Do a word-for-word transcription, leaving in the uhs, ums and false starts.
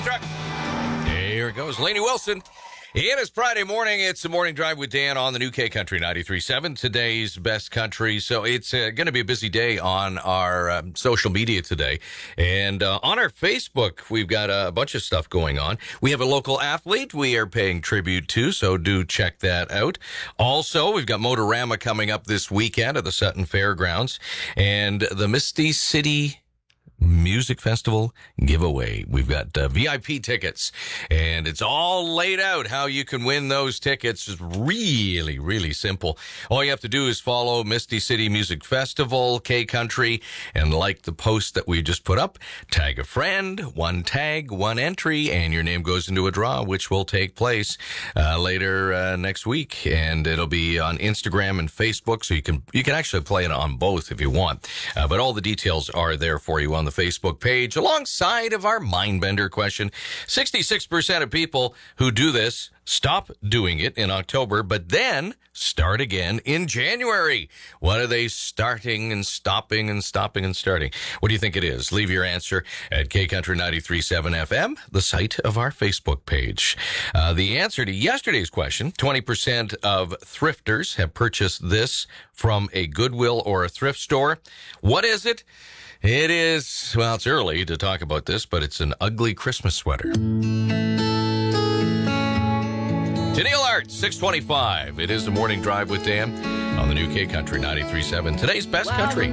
truck. Here it goes. Lainey Wilson. It is Friday morning. It's the Morning Drive with Dan on the new K Country ninety-three point seven, today's best country. So it's uh, going to be a busy day on our um, social media today. And uh, on our Facebook, we've got a bunch of stuff going on. We have a local athlete we are paying tribute to, so do check that out. Also, we've got Motorama coming up this weekend at the Sutton Fairgrounds. And the Misty City Music Festival giveaway. We've got uh, V I P tickets, and it's all laid out how you can win those tickets. It's really, really simple. All you have to do is follow Misty City Music Festival, K Country, and like the post that we just put up. Tag a friend, one tag, one entry, and your name goes into a draw, which will take place uh, later uh, next week. And it'll be on Instagram and Facebook, so you can you can actually play it on both if you want. Uh, but all the details are there for you on the Facebook page, alongside of our Mindbender question. sixty-six percent of people who do this stop doing it in October, but then start again in January. What are they starting and stopping and stopping and starting? What do you think it is? Leave your answer at K Country ninety-three point seven F M, the site of our Facebook page. Uh, the answer to yesterday's question, twenty percent of thrifters have purchased this from a Goodwill or a thrift store. What is it? It is, well, it's early to talk about this, but it's an ugly Christmas sweater. Tennille Arts, six twenty-five. It is the Morning Drive with Dan on the new K Country ninety-three point seven. Today's best country.